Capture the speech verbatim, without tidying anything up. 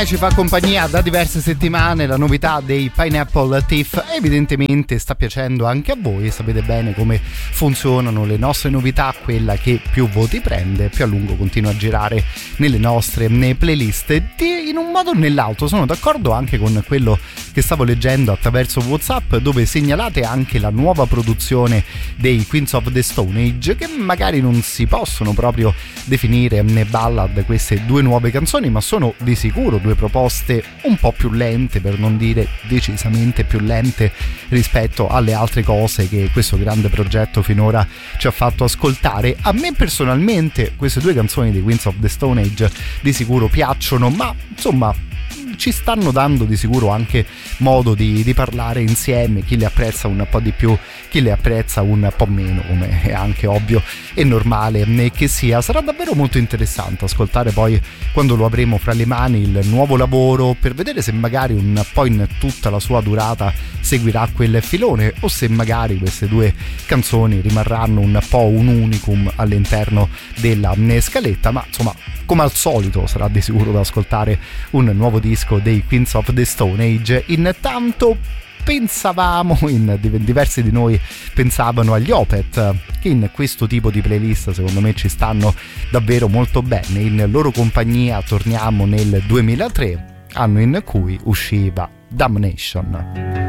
ormai ci fa compagnia da diverse settimane, la novità dei Pineapple Thief evidentemente sta piacendo anche a voi. Sapete bene come funzionano le nostre novità, quella che più voti prende più a lungo continua a girare nelle nostre nei playlist. In un modo o nell'altro sono d'accordo anche con quello che stavo leggendo attraverso WhatsApp, dove segnalate anche la nuova produzione dei Queens of the Stone Age, che magari non si possono proprio definire né ballad queste due nuove canzoni, ma sono di sicuro due proposte un po' più lente, per non dire decisamente più lente rispetto alle altre cose che questo grande progetto finora ci ha fatto ascoltare. A me personalmente queste due canzoni di Queens of the Stone Age di sicuro piacciono, ma insomma ci stanno dando di sicuro anche modo di, di parlare insieme, chi le apprezza un po' di più, chi le apprezza un po' meno, come è anche ovvio e normale che sia. Sarà davvero molto interessante ascoltare poi, quando lo avremo fra le mani, il nuovo lavoro, per vedere se magari un po' in tutta la sua durata seguirà quel filone, o se magari queste due canzoni rimarranno un po' un unicum all'interno della scaletta. Ma insomma, come al solito sarà di sicuro da ascoltare un nuovo disco dei Queens of the Stone Age. Intanto pensavamo, in diversi di noi pensavano agli Opeth, che in questo tipo di playlist secondo me ci stanno davvero molto bene. In loro compagnia torniamo nel duemilatré, anno in cui usciva Damnation.